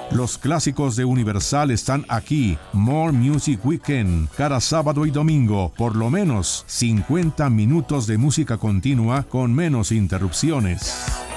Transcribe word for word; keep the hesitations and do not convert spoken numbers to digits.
Los clásicos de Universal están aquí. More Music Weekend, cada sábado y domingo, por lo menos cincuenta minutos de música continua con menos interrupciones.